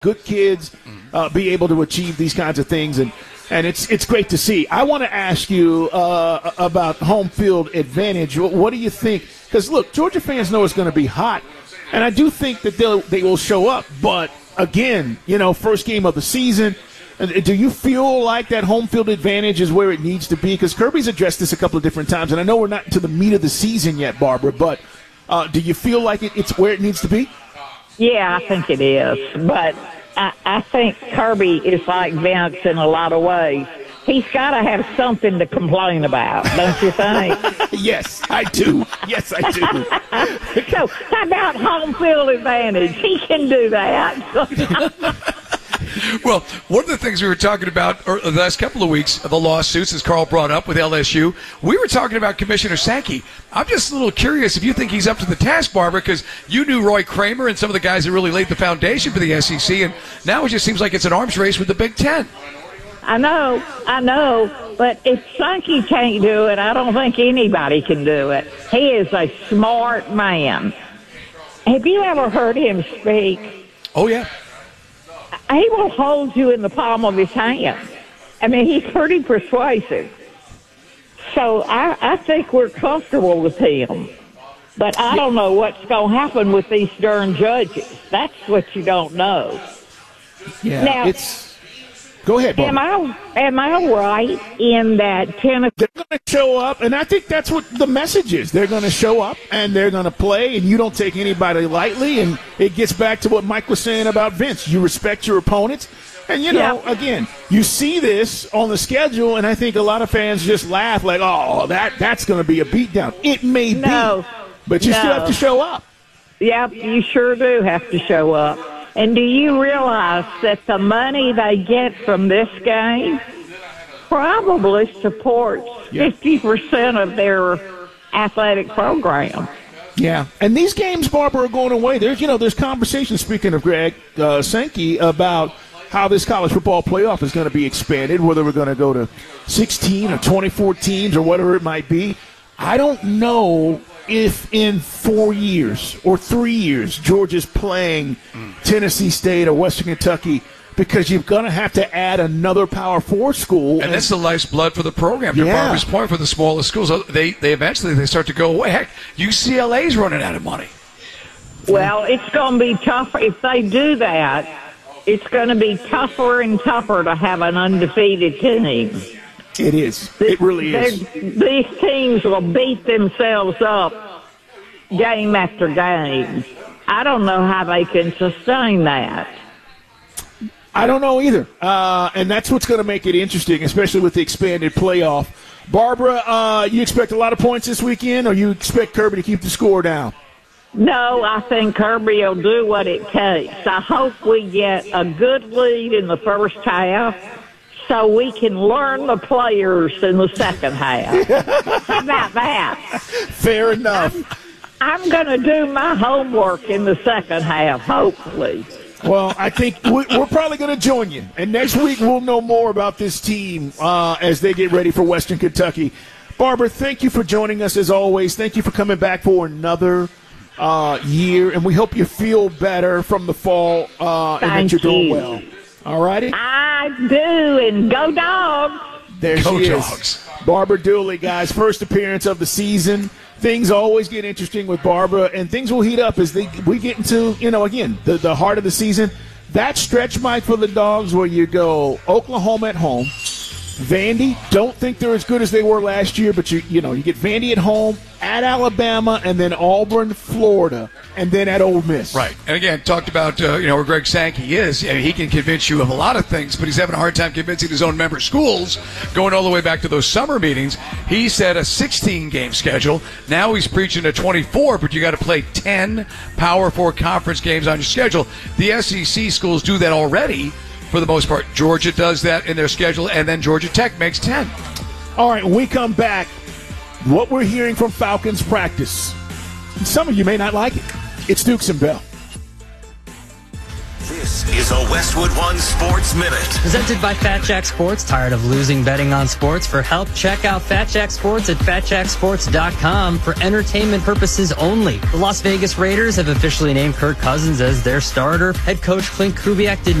good kids be able to achieve these kinds of things, and it's great to see. I want to ask you about home field advantage. What do you think? Because, look, Georgia fans know it's going to be hot, and I do think that they will show up. But, again, first game of the season, do you feel like that home field advantage is where it needs to be? Because Kirby's addressed this a couple of different times, and I know we're not to the meat of the season yet, Barbara, but do you feel like it's where it needs to be? Yeah, I think it is. But I think Kirby is like Vince in a lot of ways. He's got to have something to complain about, don't you think? Yes, I do. Yes, I do. So how about home field advantage? He can do that. Well, one of the things we were talking about the last couple of weeks, the lawsuits, as Carl brought up with LSU, we were talking about Commissioner Sankey. I'm just a little curious if you think he's up to the task, Barbara, because you knew Roy Kramer and some of the guys that really laid the foundation for the SEC, and now it just seems like it's an arms race with the Big Ten. I know, but if Sankey can't do it, I don't think anybody can do it. He is a smart man. Have you ever heard him speak? Oh, yeah. He will hold you in the palm of his hand. I mean, he's pretty persuasive. So I think we're comfortable with him. But I don't know what's going to happen with these darn judges. That's what you don't know. Yeah, now, go ahead, Barbara. Am I right in that Tennessee? They're going to show up, and I think that's what the message is. They're going to show up, and they're going to play, and you don't take anybody lightly. And it gets back to what Mike was saying about Vince. You respect your opponents. And, again, you see this on the schedule, and I think a lot of fans just laugh like, oh, that's going to be a beatdown. It may be, but you still have to show up. Yep, you sure do have to show up. And do you realize that the money they get from this game probably supports 50% of their athletic program? Yeah, and these games, Barbara, are going away. There's conversation, speaking of Greg Sankey, about how this college football playoff is going to be expanded, whether we're going to go to 16 or 24 teams or whatever it might be. I don't know if in 4 years or 3 years Georgia's playing Tennessee State or Western Kentucky, because you're going to have to add another Power 4 school. And that's the lifeblood for the program. To Barbara's point, for the smallest schools, they eventually start to go away. Heck, UCLA's running out of money. Well, it's going to be tougher. If they do that, it's going to be tougher and tougher to have an undefeated team. It is. It really is. These teams will beat themselves up game after game. I don't know how they can sustain that. I don't know either. And that's what's going to make it interesting, especially with the expanded playoff. Barbara, you expect a lot of points this weekend, or you expect Kirby to keep the score down? No, I think Kirby will do what it takes. I hope we get a good lead in the first half, so we can learn the players in the second half. How about that? Fair enough. I'm going to do my homework in the second half, hopefully. Well, I think we're probably going to join you. And next week we'll know more about this team as they get ready for Western Kentucky. Barbara, thank you for joining us as always. Thank you for coming back for another year. And we hope you feel better from the fall and that you're doing well. All righty? I do, and go Dogs. There Go she Dogs. is. Barbara Dooley, guys, first appearance of the season. Things always get interesting with Barbara, and things will heat up as we get into, again, the heart of the season. That stretch, Mike, for the Dogs where you go Oklahoma at home, Vandy, don't think they're as good as they were last year, but you get Vandy at home, at Alabama, and then Auburn, Florida, and then at Ole Miss. Right. And again, talked about, where Greg Sankey is. I mean, he can convince you of a lot of things, but he's having a hard time convincing his own member schools, going all the way back to those summer meetings. He said a 16-game schedule. Now he's preaching a 24, but you got to play 10 Power 4 conference games on your schedule. The SEC schools do that already for the most part. Georgia does that in their schedule, and then Georgia Tech makes 10. All right, when we come back, what we're hearing from Falcons practice. Some of you may not like it. It's Dukes and Bell. This is a Westwood One Sports Minute. Presented by Fat Jack Sports. Tired of losing betting on sports? For help, check out Fat Jack Sports at fatjacksports.com for entertainment purposes only. The Las Vegas Raiders have officially named Kirk Cousins as their starter. Head coach Clint Kubiak did